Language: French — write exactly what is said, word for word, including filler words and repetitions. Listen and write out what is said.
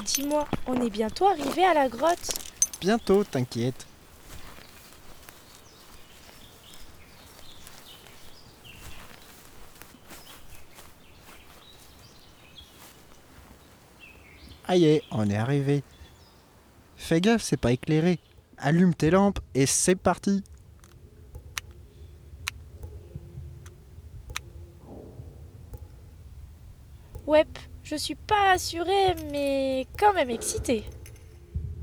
Dis-moi, on est bientôt arrivé à la grotte. Bientôt, t'inquiète. Aïe, on est arrivé. Fais gaffe, c'est pas éclairé. Allume tes lampes et c'est parti. Ouais, je suis pas assurée, mais quand même excitée.